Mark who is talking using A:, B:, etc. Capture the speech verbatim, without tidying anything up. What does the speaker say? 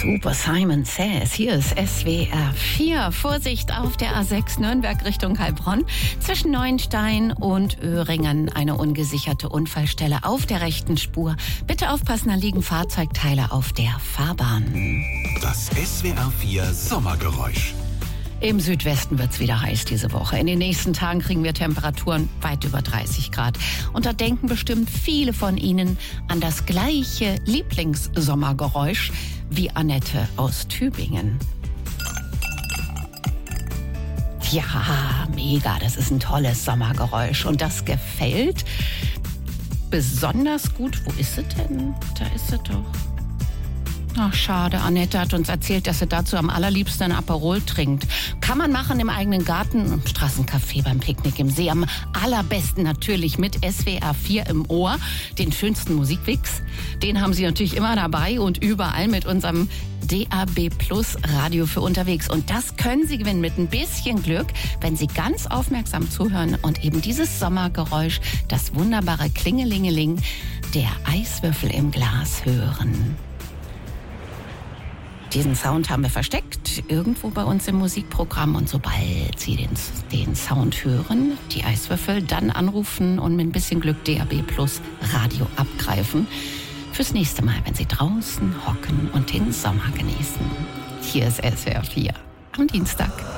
A: Super Simon Says. Hier ist S W R vier. Vorsicht auf der A sechs Nürnberg Richtung Heilbronn. Zwischen Neuenstein und Öhringen eine ungesicherte Unfallstelle auf der rechten Spur. Bitte aufpassen, da liegen Fahrzeugteile auf der Fahrbahn.
B: Das S W R vier Sommergeräusch.
A: Im Südwesten wird's wieder heiß diese Woche. In den nächsten Tagen kriegen wir Temperaturen weit über dreißig Grad. Und da denken bestimmt viele von Ihnen an das gleiche Lieblingssommergeräusch wie Annette aus Tübingen. Ja, mega, das ist ein tolles Sommergeräusch. Und das gefällt besonders gut. Wo ist sie denn? Da ist sie doch. Ach, schade. Annette hat uns erzählt, dass sie dazu am allerliebsten ein Aperol trinkt. Kann man machen im eigenen Garten, im Straßencafé, beim Picknick im See. Am allerbesten natürlich mit S W R vier im Ohr, den schönsten Musikwix. Den haben Sie natürlich immer dabei und überall mit unserem D A B Plus Radio für unterwegs. Und das können Sie gewinnen mit ein bisschen Glück, wenn Sie ganz aufmerksam zuhören und eben dieses Sommergeräusch, das wunderbare Klingelingeling der Eiswürfel im Glas hören. Diesen Sound haben wir versteckt, irgendwo bei uns im Musikprogramm. Und sobald Sie den, den Sound hören, die Eiswürfel, dann anrufen und mit ein bisschen Glück D A B Plus Radio abgreifen. Fürs nächste Mal, wenn Sie draußen hocken und den Sommer genießen. Hier ist S W R vier am Dienstag.